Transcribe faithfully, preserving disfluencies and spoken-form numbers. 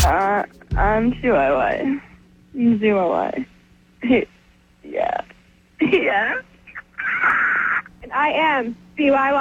Uh, I'm C Y Y. I'm Z Y Y. Yeah. Yeah. And I am C Y Y.